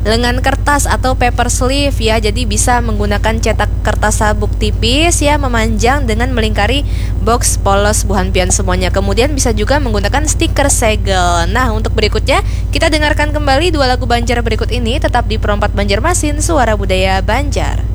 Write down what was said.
lengan kertas atau paper sleeve ya. Jadi bisa menggunakan cetak kertas sabuk tipis ya, memanjang dengan melingkari box polos Bu Han Pian semuanya. Kemudian bisa juga menggunakan stiker segel. Nah, untuk berikutnya kita dengarkan kembali dua lagu Banjar berikut ini tetap di Perompat Banjarmasin, Suara Budaya Banjar.